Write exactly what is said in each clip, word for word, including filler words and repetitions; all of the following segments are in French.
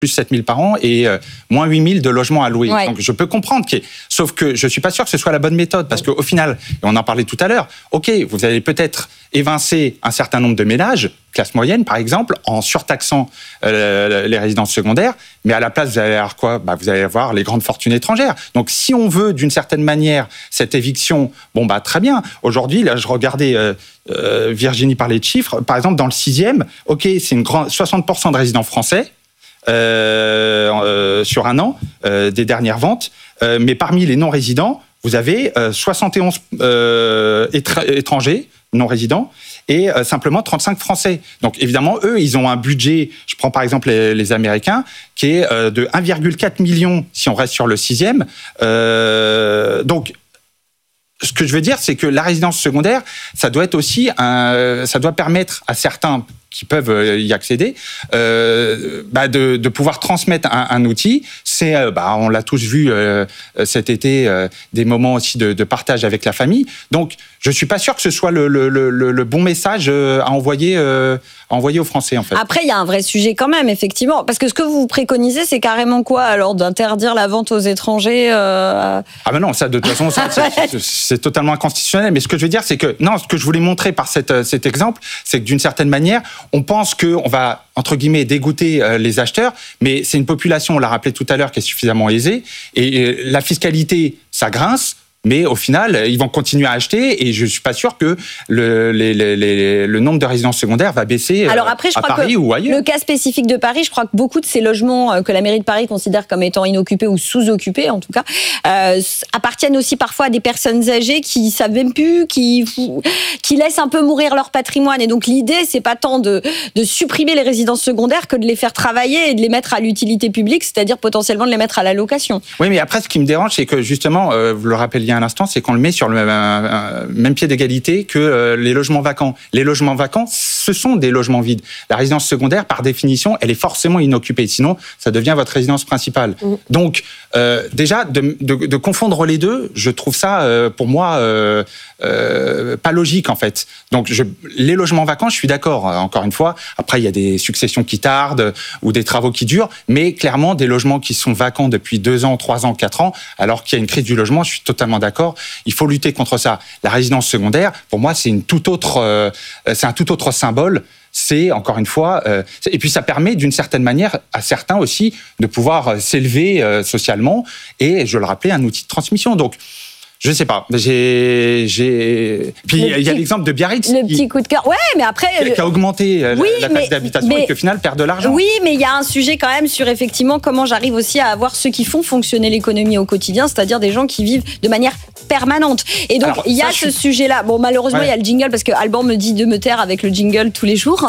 plus sept mille par an et euh, moins huit mille de logements à louer. Ouais. Donc je peux comprendre, qu'il y ait... sauf que je ne suis pas sûr que ce soit la bonne méthode, parce qu'au final, et on en parlait tout à l'heure, ok, vous allez peut-être évincer un certain nombre de ménages, classe moyenne par exemple, en surtaxant euh, les résidences secondaires, mais à la place, vous allez avoir quoi ? Bah, vous allez avoir les grandes fortunes étrangères. Donc si on veut d'une certaine manière cette éviction, bon bah très bien. Aujourd'hui, là je regardais, euh, euh, Virginie parlait de chiffres, par exemple dans le sixième, ok, c'est une grande, soixante pour cent de résidents français, Euh, euh, sur un an euh, des dernières ventes, euh, mais parmi les non-résidents, vous avez euh, soixante et onze euh, étra- étrangers non-résidents et euh, simplement trente-cinq Français. Donc évidemment, eux, ils ont un budget, je prends par exemple les, les Américains, qui est euh, de un virgule quatre million si on reste sur le sixième. Euh, donc ce que je veux dire, c'est que la résidence secondaire, ça doit être aussi un, ça doit permettre à certains qui peuvent y accéder, euh, bah de, de pouvoir transmettre un, un outil. C'est, euh, bah, on l'a tous vu euh, cet été, euh, des moments aussi de, de partage avec la famille. Donc, je suis pas sûr que ce soit le, le, le, le bon message à envoyer, euh, à envoyer aux Français, en fait. Après, il y a un vrai sujet quand même, effectivement, parce que ce que vous préconisez, c'est carrément quoi, alors, d'interdire la vente aux étrangers euh... Ah ben non, ça, de toute façon, ça, c'est, c'est totalement inconstitutionnel. Mais ce que je veux dire, c'est que, non, ce que je voulais montrer par cette, cet exemple, c'est que d'une certaine manière, on pense qu'on va, entre guillemets, dégoûter euh, les acheteurs, mais c'est une population, on l'a rappelé tout à l'heure, qui est suffisamment aisée, et, et la fiscalité, ça grince, mais au final, ils vont continuer à acheter, et je suis pas sûr que le, les, les, les, le nombre de résidences secondaires va baisser Alors après, je à crois Paris que ou ailleurs. Le cas spécifique de Paris, je crois que beaucoup de ces logements que la mairie de Paris considère comme étant inoccupés ou sous-occupés, en tout cas, euh, appartiennent aussi parfois à des personnes âgées qui savent même plus, qui, qui laissent un peu mourir leur patrimoine. Et donc l'idée, c'est pas tant de, de supprimer les résidences secondaires que de les faire travailler et de les mettre à l'utilité publique, c'est-à-dire potentiellement de les mettre à la location. Oui, mais après, ce qui me dérange, c'est que justement, euh, vous le rappeliez à l'instant, c'est qu'on le met sur le même, euh, même pied d'égalité que euh, les logements vacants. Les logements vacants, ce sont des logements vides. La résidence secondaire, par définition, elle est forcément inoccupée. Sinon, ça devient votre résidence principale. Mmh. Donc, euh, déjà, de, de, de confondre les deux, je trouve ça, euh, pour moi, euh, euh, pas logique, en fait. Donc, je, les logements vacants, je suis d'accord, encore une fois. Après, il y a des successions qui tardent ou des travaux qui durent, mais clairement, des logements qui sont vacants depuis deux ans, trois ans, quatre ans, alors qu'il y a une crise du logement, je suis totalement d'accord. Il faut lutter contre ça. La résidence secondaire, pour moi, c'est une toute autre, euh, c'est un tout autre symbole. C'est, encore une fois, euh, et puis ça permet d'une certaine manière à certains aussi de pouvoir s'élever euh, socialement et, je le rappelais, un outil de transmission. Donc, je sais pas. J'ai, j'ai. Puis il y a l'exemple de Biarritz. Le petit coup de cœur. Ouais, mais après. Qui a augmenté oui, la, la taxe d'habitation mais, et qui au final perd de l'argent. Oui, mais il y a un sujet quand même sur effectivement comment j'arrive aussi à avoir ceux qui font fonctionner l'économie au quotidien, c'est-à-dire des gens qui vivent de manière permanente. Et donc il y a ce je... sujet-là. Bon, malheureusement, il ouais. y a le jingle parce que Alban me dit de me taire avec le jingle tous les jours.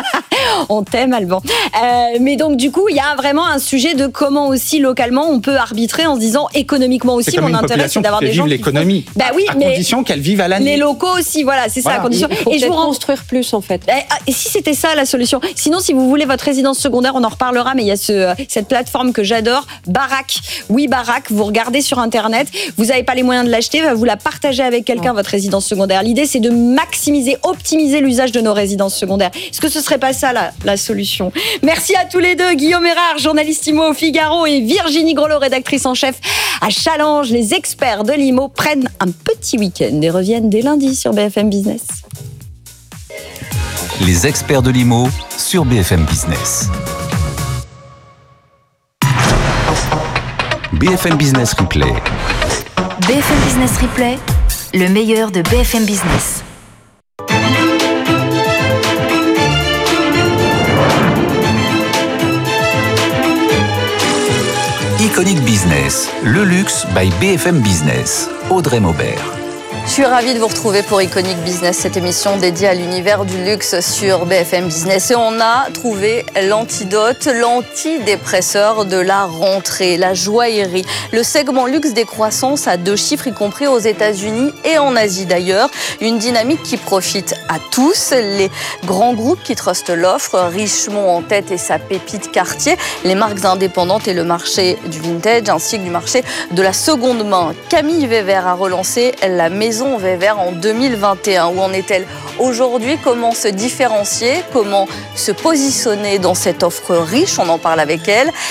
On t'aime, Alban. Euh, mais donc du coup, il y a vraiment un sujet de comment aussi localement on peut arbitrer en se disant économiquement aussi, mon intérêt c'est d'avoir des gens qui économie, bah oui, à mais condition qu'elles vivent à l'année. Les locaux aussi, voilà, c'est voilà. ça, à condition. Il faut et je vous construire plus, en fait. Et, et si c'était ça la solution. Sinon, si vous voulez votre résidence secondaire, on en reparlera, mais il y a ce, cette plateforme que j'adore, Barack. Oui, Barack, vous regardez sur Internet, vous n'avez pas les moyens de l'acheter, vous la partagez avec quelqu'un, ouais. votre résidence secondaire. L'idée, c'est de maximiser, optimiser l'usage de nos résidences secondaires. Est-ce que ce serait pas ça la, la solution ? Merci à tous les deux, Guillaume Erard, journaliste I M O au Figaro, et Virginie Grelot, rédactrice en chef à Challenge. Les experts de l'I M O prennent un petit week-end et reviennent dès lundi sur B F M Business. Les experts de l'I M O sur B F M Business. B F M Business Replay. B F M Business Replay, le meilleur de B F M Business. Iconic Business, le luxe by B F M Business. Audrey Maubert. Je suis ravie de vous retrouver pour Iconic Business, cette émission dédiée à l'univers du luxe sur B F M Business. Et on a trouvé l'antidote, l'antidépresseur de la rentrée, la joaillerie. Le segment luxe des croissances à deux chiffres, y compris aux États-Unis et en Asie d'ailleurs. Une dynamique qui profite à tous. Les grands groupes qui trustent l'offre, Richemont en tête et sa pépite Cartier, les marques indépendantes et le marché du vintage, ainsi que du marché de la seconde main. Camille Weber a relancé la maison maison V V R en deux mille vingt et un. Où en est-elle aujourd'hui? Comment se différencier? Comment se positionner dans cette offre riche? On en parle avec elle.